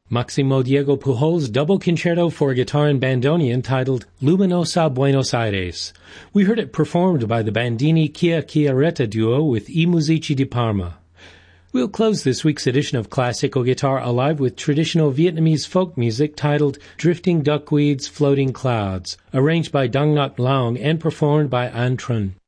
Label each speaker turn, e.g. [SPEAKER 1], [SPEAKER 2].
[SPEAKER 1] Maximo Diego Pujol's double concerto for guitar and bandoneon titled Luminosa Buenos Aires. We heard it performed by the Bandini Chia Chiaretta duo with I Musici di Parma. We'll close this week's edition of Classical Guitar Alive with traditional Vietnamese folk music titled Drifting Duckweeds, Floating Clouds, arranged by Dang Nhat Long and performed by An Trun.